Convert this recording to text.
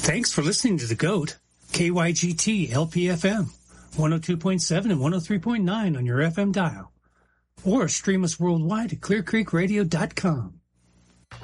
Thanks for listening to The GOAT, KYGT LPFM, 102.7 and 103.9 on your FM dial. Or stream us worldwide at clearcreekradio.com.